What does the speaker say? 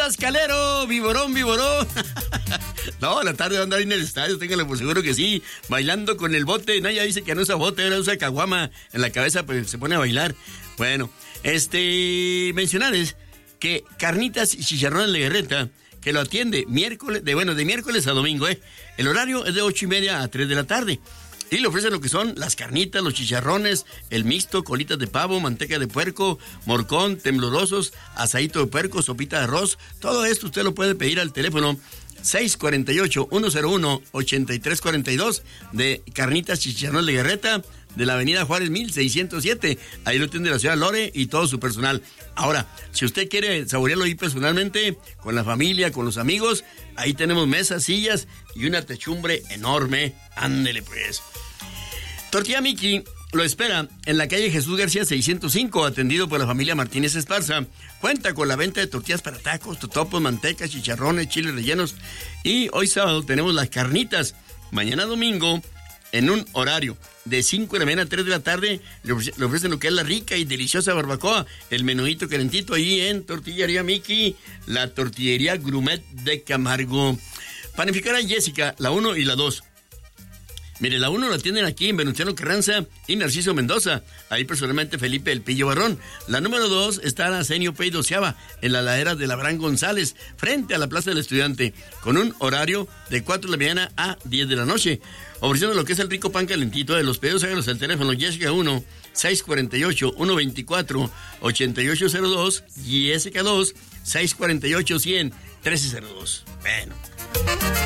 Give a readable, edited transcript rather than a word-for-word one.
Carnitas, Calero, Viborón, Viborón. No, la tarde va a andar en el estadio, téngale por seguro que sí, bailando con el bote. Naya dice que no usa bote, ahora usa caguama en la cabeza, pues se pone a bailar. Bueno, mencionarles que Carnitas y Chicharrones Legarreta, que lo atiende de miércoles a domingo, El horario es de 8:30 a 3 de la tarde. Y le ofrecen lo que son las carnitas, los chicharrones, el mixto, colitas de pavo, manteca de puerco, morcón, temblorosos, asadito de puerco, sopita de arroz. Todo esto usted lo puede pedir al teléfono 648-101-8342 de Carnitas Chicharrones Legarreta, de la avenida Juárez 1607. Ahí lo atiende la señora Lore y todo su personal. Ahora, si usted quiere saborearlo ahí personalmente, con la familia, con los amigos, ahí tenemos mesas, sillas y una techumbre enorme. Ándele pues. Tortilla Miki lo espera en la calle Jesús García 605, atendido por la familia Martínez Esparza. Cuenta con la venta de tortillas para tacos, totopos, mantecas, chicharrones, chiles rellenos. Y hoy sábado tenemos las carnitas. Mañana domingo, en un horario de 5 de la mañana a 3 de la tarde, le ofrecen lo que es la rica y deliciosa barbacoa, el menudito calentito ahí en Tortillería Miki, la tortillería Grumet de Camargo. Panificadora Jessica, la 1 y la 2. Mire, la 1 la tienen aquí en Venustiano Carranza y Narciso Mendoza. Ahí personalmente Felipe El Pillo Barrón. La número 2 está en Arsenio Pey Doceava, en la ladera de Labrán González, frente a la Plaza del Estudiante, con un horario de 4 de la mañana a 10 de la noche. Ofreciendo lo que es el rico pan calentito. De los pedidos, háganos al teléfono Jessica 1, 648-124-8802 y Jessica 2, 648-100-1302. Bueno.